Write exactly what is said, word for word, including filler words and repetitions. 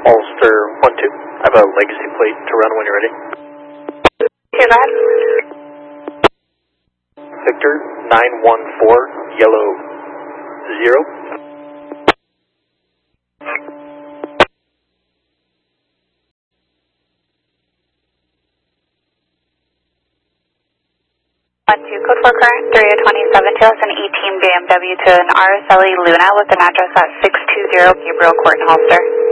Ulster one two. I have a legacy plate to run when you're ready. Hear that? Victor nine one four, yellow zero. one two, code four current, three oh twenty-seven, tail us an eighteen B M W to an R S L E Luna with an address at six two zero Gabriel Court in Ulster.